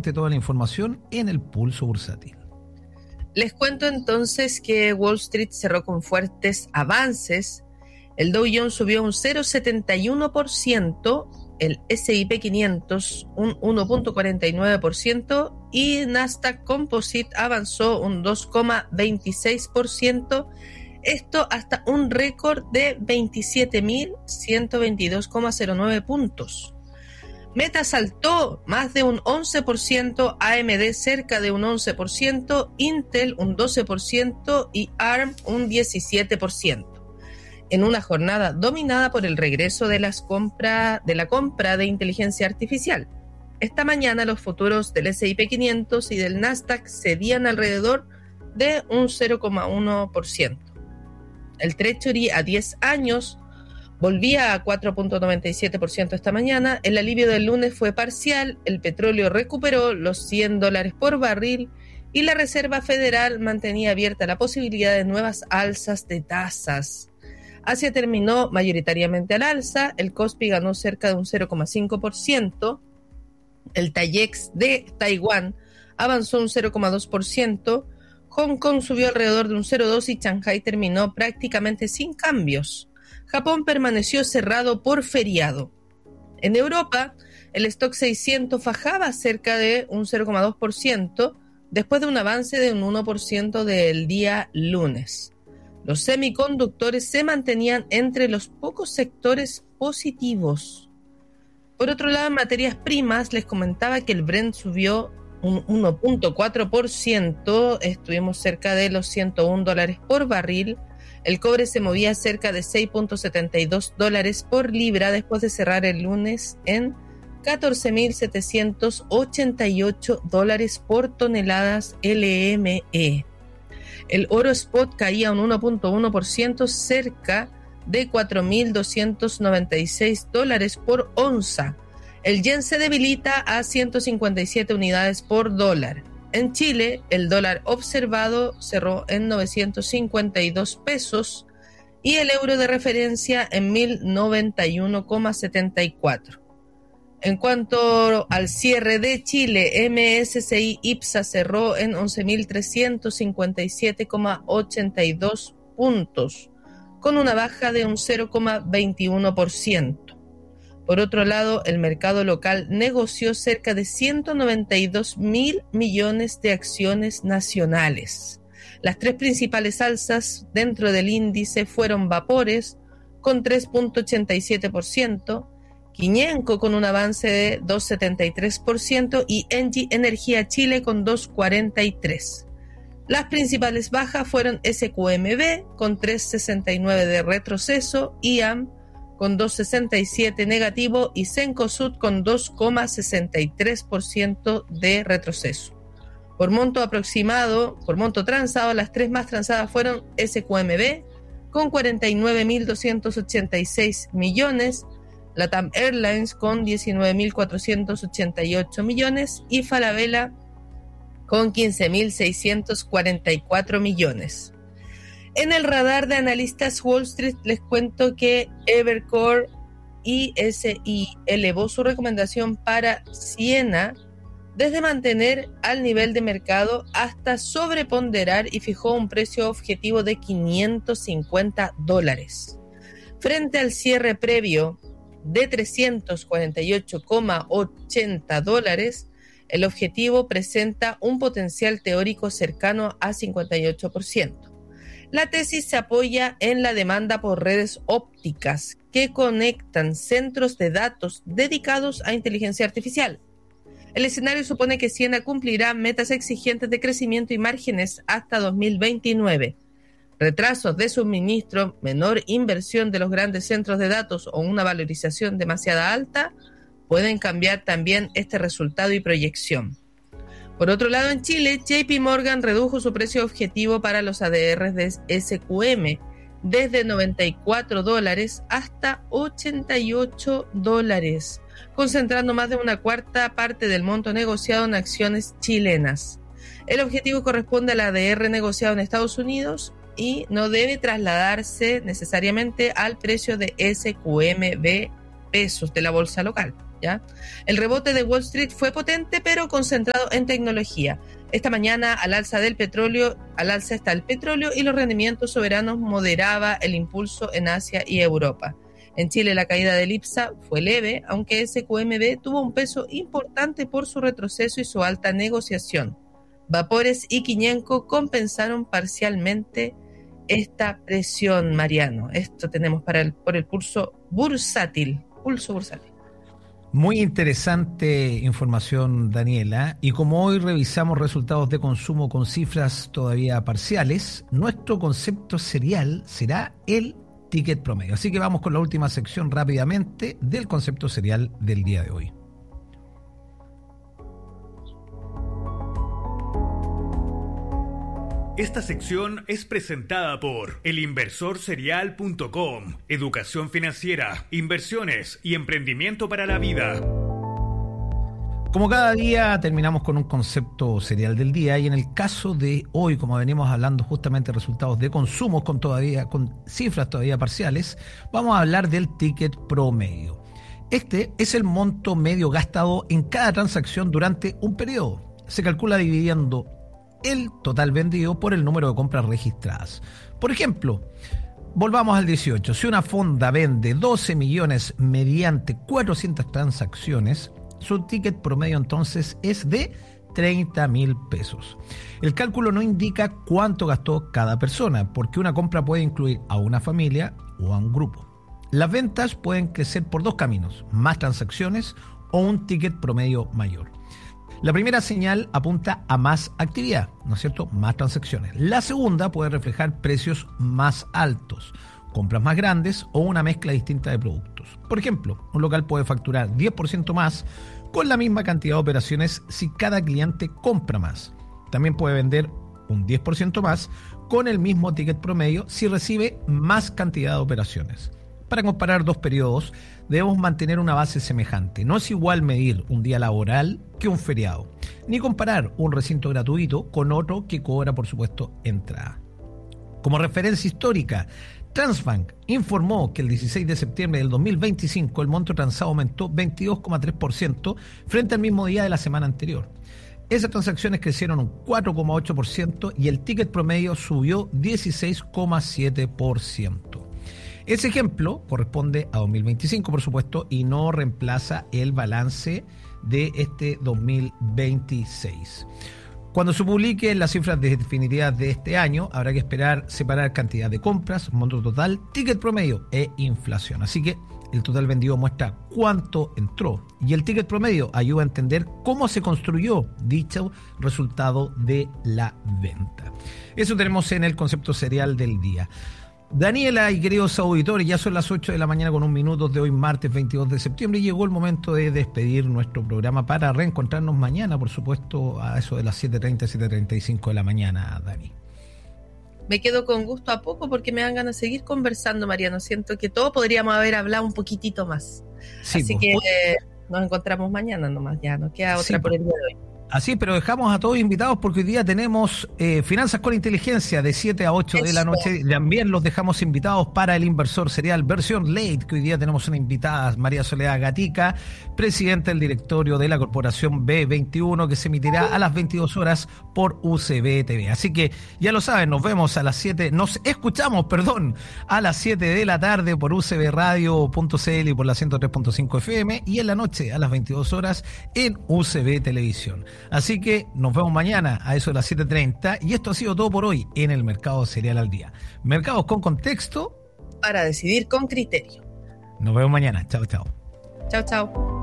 rápidamente toda la información en el pulso bursátil. Les cuento entonces que Wall Street cerró con fuertes avances. El Dow Jones subió un 0,71%, el S&P 500 un 1,49% y Nasdaq Composite avanzó un 2,26%, esto hasta un récord de 27.122,09 puntos. Meta saltó más de un 11%, AMD cerca de un 11%, Intel un 12% y ARM un 17%. En una jornada dominada por el regreso de la compra de inteligencia artificial. Esta mañana los futuros del S&P 500 y del Nasdaq cedían alrededor de un 0,1%. El Treasury a 10 años volvía a 4,97% esta mañana. El alivio del lunes fue parcial, el petróleo recuperó los $100 por barril y la Reserva Federal mantenía abierta la posibilidad de nuevas alzas de tasas. Asia terminó mayoritariamente al alza, el Kospi ganó cerca de un 0,5%, el TAIEX de Taiwán avanzó un 0,2%, Hong Kong subió alrededor de un 0,2% y Shanghái terminó prácticamente sin cambios. Japón permaneció cerrado por feriado. En Europa, el stock 600 bajaba cerca de un 0,2% después de un avance de un 1% del día lunes. Los semiconductores se mantenían entre los pocos sectores positivos. Por otro lado, en materias primas, les comentaba que el Brent subió un 1,4%, estuvimos cerca de los $101 por barril. El cobre se movía cerca de $6,72 por libra después de cerrar el lunes en $14,788 por toneladas LME. El oro spot caía un 1,1%, cerca de $4,296 por onza. El yen se debilita a 157 unidades por dólar. En Chile, el dólar observado cerró en 952 pesos y el euro de referencia en 1.091,74. En cuanto al cierre de Chile, MSCI IPSA cerró en 11.357,82 puntos, con una baja de un 0,21%. Por otro lado, el mercado local negoció cerca de 192.000 millones de acciones nacionales. Las tres principales alzas dentro del índice fueron Vapores, con 3,87%, Quiñenco con un avance de 2,73% y Engie Energía Chile con 2,43%. Las principales bajas fueron SQMB con 3,69% de retroceso, IAM con 2,67% negativo y Cencosud con 2,63% de retroceso. Por monto transado, las tres más transadas fueron SQMB con 49.286 millones, LATAM Airlines con 19.488 millones y Falabella con 15.644 millones. En el radar de analistas Wall Street les cuento que Evercore ISI elevó su recomendación para Ciena desde mantener al nivel de mercado hasta sobreponderar y fijó un precio objetivo de $550. Frente al cierre previo de $348,80, el objetivo presenta un potencial teórico cercano a 58%. La tesis se apoya en la demanda por redes ópticas que conectan centros de datos dedicados a inteligencia artificial. El escenario supone que Ciena cumplirá metas exigentes de crecimiento y márgenes hasta 2029. Retrasos de suministro, menor inversión de los grandes centros de datos o una valorización demasiado alta pueden cambiar también este resultado y proyección. Por otro lado, en Chile, JP Morgan redujo su precio objetivo para los ADRs de SQM desde $94 hasta $88, concentrando más de una cuarta parte del monto negociado en acciones chilenas. El objetivo corresponde al ADR negociado en Estados Unidos y no debe trasladarse necesariamente al precio de SQMB pesos de la bolsa local. ¿ya? El rebote de Wall Street fue potente, pero concentrado en tecnología. Esta mañana al alza está el petróleo y los rendimientos soberanos moderaba el impulso en Asia y Europa. En Chile la caída del IPSA fue leve, aunque SQMB tuvo un peso importante por su retroceso y su alta negociación. Vapores y Quiñenco compensaron parcialmente esta presión, Mariano. Esto tenemos por el pulso bursátil. Muy interesante información, Daniela. Y como hoy revisamos resultados de consumo con cifras todavía parciales, nuestro concepto serial será el ticket promedio. Así que vamos con la última sección rápidamente del concepto serial del día de hoy. Esta sección es presentada por elinversorserial.com, educación financiera, inversiones y emprendimiento para la vida. Como cada día terminamos con un concepto serial del día y en el caso de hoy, como venimos hablando justamente de resultados de consumos con cifras todavía parciales, vamos a hablar del ticket promedio. Este es el monto medio gastado en cada transacción durante un periodo. Se calcula dividiendo el total vendido por el número de compras registradas. Por ejemplo, volvamos al 18. Si una fonda vende 12 millones mediante 400 transacciones, su ticket promedio entonces es de 30.000 pesos. El cálculo no indica cuánto gastó cada persona, porque una compra puede incluir a una familia o a un grupo. Las ventas pueden crecer por dos caminos: más transacciones o un ticket promedio mayor. La primera señal apunta a más actividad, ¿no es cierto? Más transacciones. La segunda puede reflejar precios más altos, compras más grandes o una mezcla distinta de productos. Por ejemplo, un local puede facturar 10% más con la misma cantidad de operaciones si cada cliente compra más. También puede vender un 10% más con el mismo ticket promedio si recibe más cantidad de operaciones. Para comparar dos periodos, debemos mantener una base semejante. No es igual medir un día laboral que un feriado, ni comparar un recinto gratuito con otro que cobra, por supuesto, entrada. Como referencia histórica, Transbank informó que el 16 de septiembre del 2025 el monto transado aumentó 22,3% frente al mismo día de la semana anterior. Esas transacciones crecieron un 4,8% y el ticket promedio subió 16,7%. Ese ejemplo corresponde a 2025, por supuesto, y no reemplaza el balance de este 2026. Cuando se publiquen las cifras definitivas de este año, habrá que esperar separar cantidad de compras, monto total, ticket promedio e inflación. Así que el total vendido muestra cuánto entró y el ticket promedio ayuda a entender cómo se construyó dicho resultado de la venta. Eso tenemos en el concepto serial del día. Daniela y queridos auditores, ya son las 8 de la mañana con 1 minuto de hoy, martes 22 de septiembre, y llegó el momento de despedir nuestro programa para reencontrarnos mañana, por supuesto, a eso de las 7:30, 7:35 de la mañana, Dani. Me quedo con gusto a poco porque me dan ganas de seguir conversando, Mariano. Siento que todos podríamos haber hablado un poquitito más. Sí, así que nos encontramos mañana nomás, ya no queda otra por el día de hoy. Así, pero dejamos a todos invitados porque hoy día tenemos Finanzas con Inteligencia de 7 a 8 de la noche. También los dejamos invitados para el Inversor Serial versión late, que hoy día tenemos una invitada, María Soledad Gatica, presidenta del directorio de la Corporación B21, que se emitirá a las 22 horas por UCB TV. Así que ya lo saben, nos escuchamos, a las 7 de la tarde por ucbradio.cl y por la 103.5 FM, y en la noche a las 22 horas en UCB Televisión. Así que nos vemos mañana a eso de las 7:30 y esto ha sido todo por hoy en el Mercado Serial al Día. Mercados con contexto para decidir con criterio. Nos vemos mañana. Chao, chao. Chao, chao.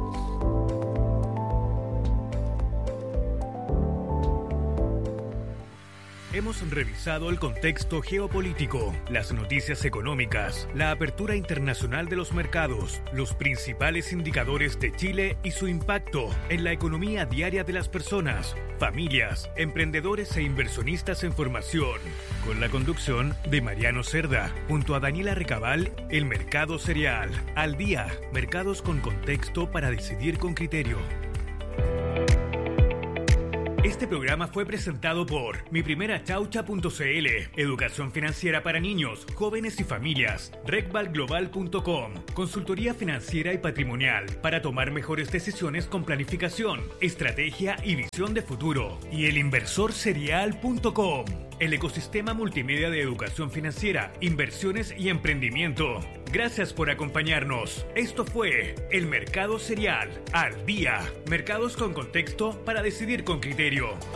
Hemos revisado el contexto geopolítico, las noticias económicas, la apertura internacional de los mercados, los principales indicadores de Chile y su impacto en la economía diaria de las personas, familias, emprendedores e inversionistas en formación, con la conducción de Mariano Cerda, junto a Daniela Recabal, el Mercado Serial, al día, mercados con contexto para decidir con criterio. Este programa fue presentado por miprimerachaucha.cl, educación financiera para niños, jóvenes y familias, recvalglobal.com, consultoría financiera y patrimonial para tomar mejores decisiones con planificación, estrategia y visión de futuro, y elinversorserial.com, el ecosistema multimedia de educación financiera, inversiones y emprendimiento. Gracias por acompañarnos. Esto fue El Mercado Serial al Día. Mercados con contexto para decidir con criterio.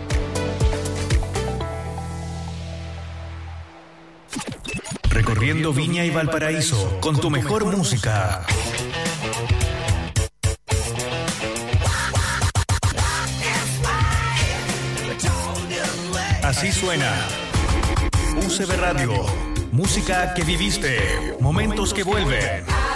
Recorriendo Viña y Valparaíso con tu mejor música. Así suena UCB Radio. Música que viviste, momentos que vuelven.